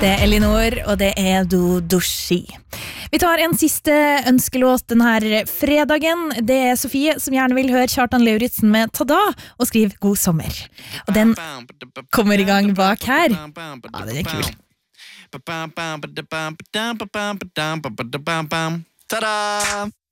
Det Elinor, og det Do Dushi. Vi tar en siste ønskelåt denne fredagen. Det Sofie som gjerne vil høre Kjartan Lauritzen med Tada, og skriv God sommer. Og den kommer I gang bak her. Ja, den kul. Tada!